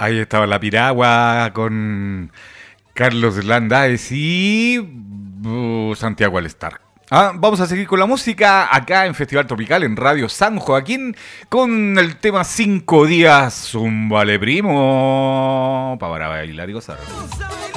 Ahí estaba la piragua con Carlos Landaes y Santiago Alestar. Vamos a seguir con la música acá en Festival Tropical en Radio San Joaquín con el tema 5 días, Zúmbale primo, para bailar y gozar.